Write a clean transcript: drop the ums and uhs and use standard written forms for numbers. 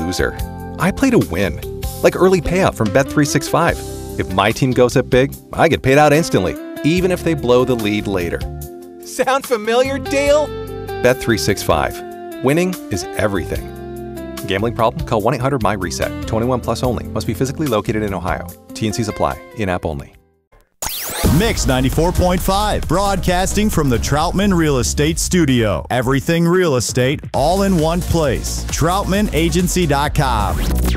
loser. I play to win. Like early payout from Bet365. If my team goes up big, I get paid out instantly, even if they blow the lead later. Sound familiar, Dale? Bet365. Winning is everything. Gambling problem? Call 1-800-MY-RESET. 21 plus only. Must be physically located in Ohio. T&Cs apply. In-app only. Mix 94.5, broadcasting from the Troutman Real Estate Studio. Everything real estate, all in one place. TroutmanAgency.com.